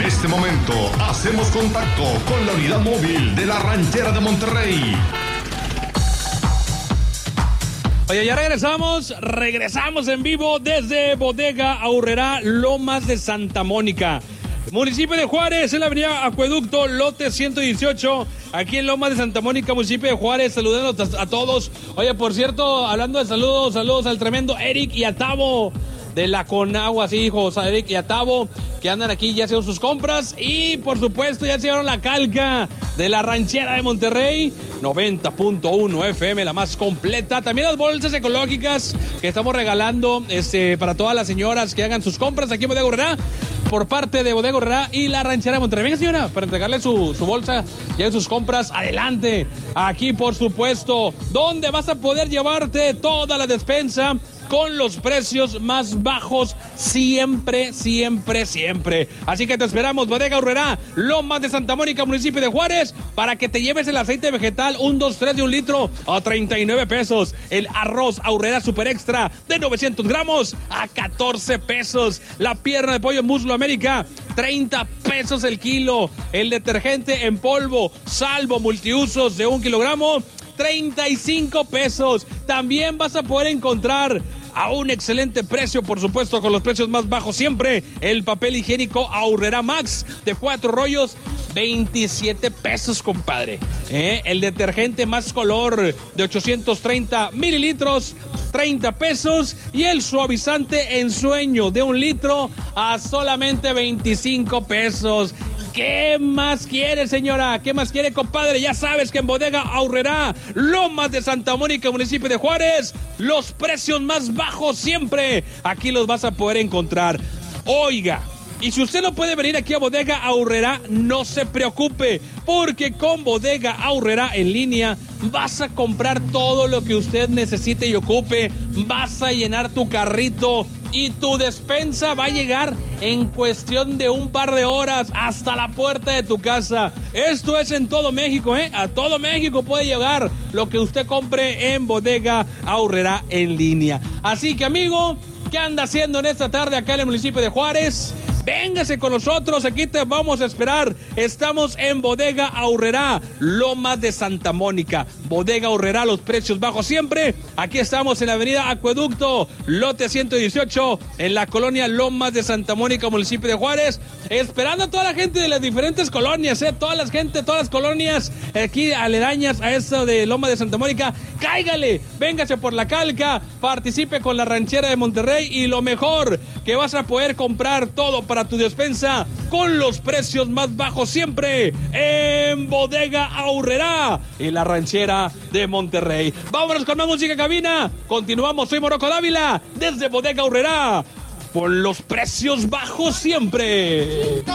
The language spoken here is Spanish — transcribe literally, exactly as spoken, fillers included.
este momento hacemos contacto con la unidad móvil de la Ranchera de Monterrey. Oye, ya regresamos, regresamos en vivo desde Bodega Aurrerá, Lomas de Santa Mónica. Municipio de Juárez, en la avenida Acueducto, lote ciento dieciocho, aquí en Lomas de Santa Mónica, municipio de Juárez, saludando a, a todos. Oye, por cierto, hablando de saludos, saludos al tremendo Eric y a Tavo de la Conagua, sí, hijo, Eric y a Tavo, que andan aquí, ya hicieron sus compras y, por supuesto, ya se llevaron la calca de la Ranchera de Monterrey, noventa punto uno F M, la más completa. También las bolsas ecológicas que estamos regalando este, para todas las señoras que hagan sus compras aquí en Bodega Aurrerá, por parte de Bodega Aurrerá y la Ranchera de Monterrey. Venga, señora, para entregarle su, su bolsa y hagan sus compras. Adelante, aquí, por supuesto, donde vas a poder llevarte toda la despensa con los precios más bajos siempre, siempre, siempre. Así que te esperamos, Bodega Aurrerá, Lomas de Santa Mónica, municipio de Juárez, para que te lleves el aceite vegetal un, dos, tres de un litro a treinta y nueve pesos. El arroz Aurrerá Super Extra de novecientos gramos a catorce pesos. La pierna de pollo Muslo América, treinta pesos el kilo. El detergente en polvo Salvo multiusos de un kilogramo, treinta y cinco pesos. También vas a poder encontrar a un excelente precio, por supuesto, con los precios más bajos siempre, el papel higiénico Aurrerá Max de cuatro rollos, veintisiete pesos, compadre. ¿Eh? El detergente Más Color de ochocientos treinta mililitros, treinta pesos. Y el suavizante Ensueño de un litro a solamente veinticinco pesos. ¿Qué más quiere, señora? ¿Qué más quiere, compadre? Ya sabes que en Bodega Aurrerá, Lomas de Santa Mónica, municipio de Juárez, los precios más bajos siempre. Aquí los vas a poder encontrar. Oiga, y si usted no puede venir aquí a Bodega Aurrerá, no se preocupe, porque con Bodega Aurrerá en línea vas a comprar todo lo que usted necesite y ocupe. Vas a llenar tu carrito y tu despensa va a llegar en cuestión de un par de horas hasta la puerta de tu casa. Esto es en todo México, ¿eh? A todo México puede llegar lo que usted compre en Bodega Aurrerá en línea. Así que, amigo, ¿qué anda haciendo en esta tarde acá en el municipio de Juárez? Véngase con nosotros, aquí te vamos a esperar. Estamos en Bodega Aurrerá, Lomas de Santa Mónica. Bodega Aurrerá, los precios bajos siempre. Aquí estamos en la avenida Acueducto, lote ciento dieciocho, en la colonia Lomas de Santa Mónica, municipio de Juárez. Esperando a toda la gente de las diferentes colonias, ¿eh? Toda la gente, todas las colonias aquí aledañas a eso de Lomas de Santa Mónica. Cáigale, véngase por la calca, participe con la Ranchera de Monterrey y lo mejor, que vas a poder comprar todo para tu despensa con los precios más bajos siempre en Bodega Aurrerá y la Ranchera de Monterrey. Vámonos con más música, cabina. Continuamos, soy Morocco Dávila desde Bodega Aurrerá por los precios bajos siempre.